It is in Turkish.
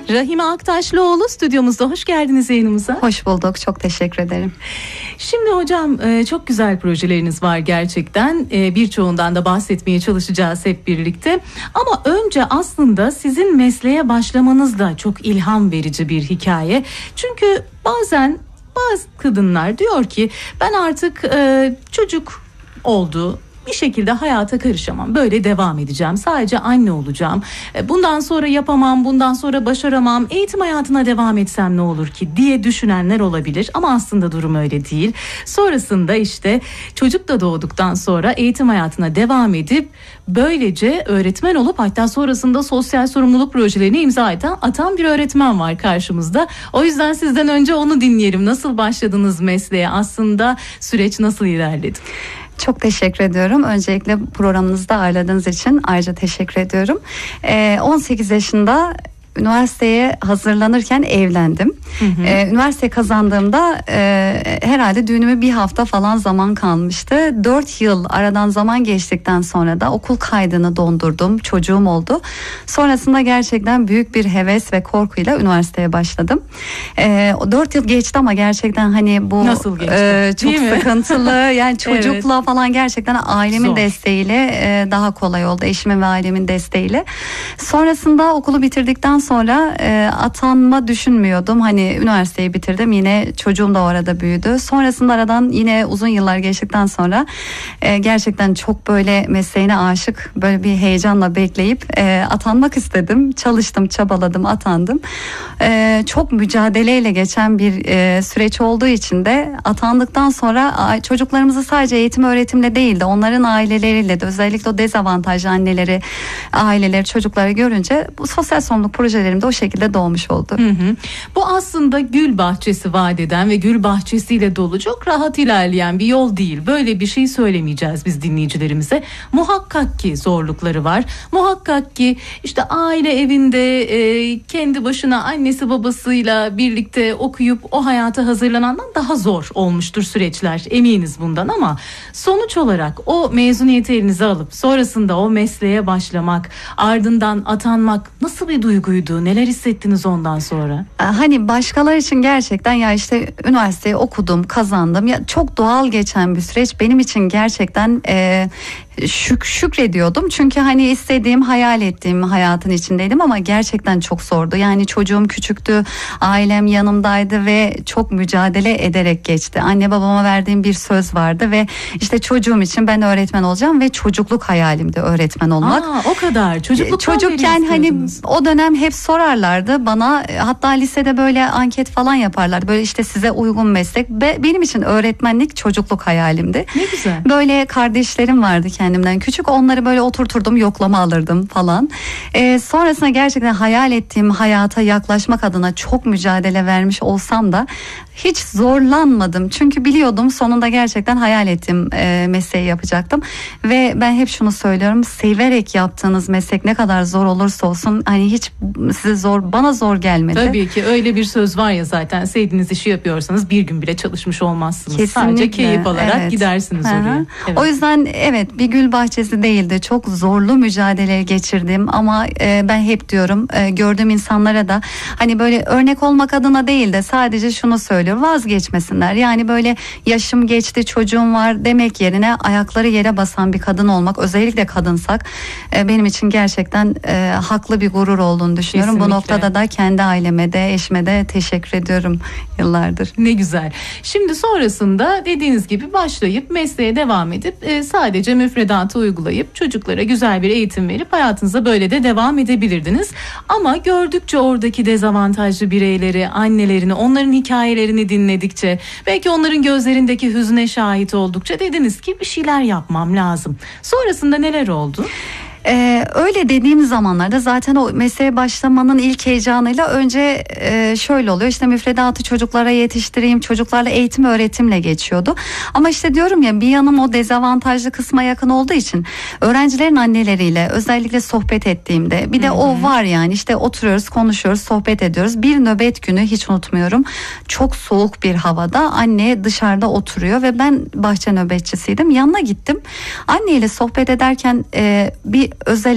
Rahime Aktaşlıoğlu stüdyomuzda. Hoş geldiniz yayınımıza. Hoş bulduk. Çok teşekkür ederim. Şimdi hocam çok güzel projeleriniz var gerçekten. Birçoğundan da bahsetmeye çalışacağız hep birlikte. Ama önce aslında sizin mesleğe başlamanız da çok ilham verici bir hikaye. Çünkü bazen bazı kadınlar diyor ki ben artık çocuk oldu, bir şekilde hayata karışamam, böyle devam edeceğim, sadece anne olacağım, bundan sonra yapamam, bundan sonra başaramam, eğitim hayatına devam etsem ne olur ki diye düşünenler olabilir. Ama aslında durum öyle değil. Sonrasında işte çocuk da doğduktan sonra eğitim hayatına devam edip böylece öğretmen olup hatta sonrasında sosyal sorumluluk projelerini imza atan bir öğretmen var karşımızda. O yüzden sizden önce onu dinleyelim. Nasıl başladınız mesleğe? Aslında süreç nasıl ilerledi? Çok teşekkür ediyorum. Öncelikle programınızda ağırladığınız için ayrıca teşekkür ediyorum. 18 yaşında üniversiteye hazırlanırken evlendim. Üniversite kazandığımda herhalde düğünüme bir hafta falan zaman kalmıştı. 4 yıl aradan zaman geçtikten sonra da okul kaydını dondurdum. Çocuğum oldu. Sonrasında gerçekten büyük bir heves ve korkuyla üniversiteye başladım. 4 yıl geçti ama gerçekten hani bu çok sıkıntılı. Yani çocukla evet, falan gerçekten ailemin desteğiyle daha kolay oldu. Eşimin ve ailemin desteğiyle. Sonrasında okulu bitirdikten sonra atanma düşünmüyordum. Hani üniversiteyi bitirdim. Yine çocuğum da orada büyüdü. Sonrasında aradan yine uzun yıllar geçtikten sonra gerçekten çok böyle mesleğine aşık, böyle bir heyecanla bekleyip atanmak istedim. Çalıştım, çabaladım, atandım. Çok mücadeleyle geçen bir süreç olduğu için de atandıktan sonra çocuklarımızı sadece eğitim öğretimle değil de onların aileleriyle de, özellikle o dezavantajlı anneleri, aileleri, çocukları görünce bu sosyal sorumluluk projelerim de o şekilde doğmuş oldu. Bu aslında gül bahçesi vaat eden ve gül bahçesiyle dolu, çok rahat ilerleyen bir yol değil. Böyle bir şey söylemeyeceğiz biz dinleyicilerimize. Muhakkak ki zorlukları var. Muhakkak ki işte aile evinde kendi başına annesi babasıyla birlikte okuyup o hayata hazırlanandan daha zor olmuştur süreçler. Eminiz bundan ama sonuç olarak o mezuniyeti elinize alıp sonrasında o mesleğe başlamak, ardından atanmak nasıl bir duyguydu? Neler hissettiniz ondan sonra? Hani başkaları için gerçekten ya işte üniversiteyi okudum, kazandım. Ya çok doğal geçen bir süreç. Benim için gerçekten şükrediyordum. Çünkü hani istediğim, hayal ettiğim hayatın içindeydim ama gerçekten çok zordu. Yani çocuğum küçüktü, ailem yanımdaydı ve çok mücadele ederek geçti. Anne babama verdiğim bir söz vardı ve işte çocuğum için ben öğretmen olacağım ve çocukluk hayalimdi öğretmen olmak. O kadar. Çocukken hani o dönem hep sorarlardı bana, hatta lisede böyle anket falan yaparlardı. Böyle işte size uygun meslek. Benim için öğretmenlik çocukluk hayalimdi. Ne güzel. Böyle kardeşlerim vardı kendimden küçük, onları böyle oturturdum, yoklama alırdım falan. Sonrasında gerçekten hayal ettiğim hayata yaklaşmak adına çok mücadele vermiş olsam da hiç zorlanmadım. Çünkü biliyordum sonunda gerçekten hayal ettiğim mesleği yapacaktım. Ve ben hep şunu söylüyorum, severek yaptığınız meslek ne kadar zor olursa olsun hani hiç size bana zor gelmedi. Tabii ki öyle bir söz var ya zaten, sevdiğiniz işi yapıyorsanız bir gün bile çalışmış olmazsınız. Kesinlikle. Sadece keyif alarak gidersiniz oraya. Evet. O yüzden evet, bir gül bahçesi değildi. Çok zorlu mücadele geçirdim ama ben hep diyorum gördüğüm insanlara da hani böyle örnek olmak adına değil de sadece şunu söylüyorum, vazgeçmesinler. Yani böyle yaşım geçti, çocuğum var demek yerine ayakları yere basan bir kadın olmak, özellikle kadınsak benim için gerçekten haklı bir gurur olduğunu düşünüyorum. Kesinlikle. Bu noktada da kendi aileme de eşime de teşekkür ediyorum yıllardır. Ne güzel. Şimdi sonrasında dediğiniz gibi başlayıp mesleğe devam edip sadece müfredatı uygulayıp çocuklara güzel bir eğitim verip hayatınıza böyle de devam edebilirdiniz. Ama gördükçe oradaki dezavantajlı bireyleri, annelerini, onların hikayelerini dinledikçe, belki onların gözlerindeki hüzne şahit oldukça dediniz ki bir şeyler yapmam lazım. Sonrasında neler oldu? Öyle dediğim zamanlarda zaten o mesleğe başlamanın ilk heyecanıyla önce şöyle oluyor, işte müfredatı çocuklara yetiştireyim, çocuklarla eğitim öğretimle geçiyordu. Ama işte diyorum ya, bir yanım o dezavantajlı kısma yakın olduğu için öğrencilerin anneleriyle özellikle sohbet ettiğimde bir de o var, yani işte oturuyoruz, konuşuyoruz, sohbet ediyoruz. Bir nöbet günü hiç unutmuyorum, çok soğuk bir havada anne dışarıda oturuyor ve ben bahçe nöbetçisiydim, yanına gittim. Anneyle sohbet ederken bir özel